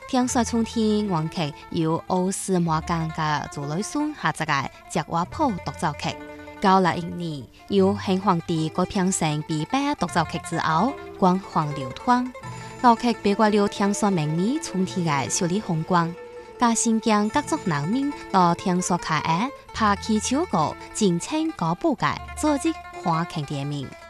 听说春天原劇由奧斯摩間嘅做女孫下集嘅石畫鋪獨奏劇。961年，由漢皇帝改編成北版獨奏劇之後，光環流傳。老劇包括了聽說明媚春天嘅秀麗風光，加新疆各族人民到聽說開案、拍氣球歌、盡情歌舞嘅昨日歡慶聯名。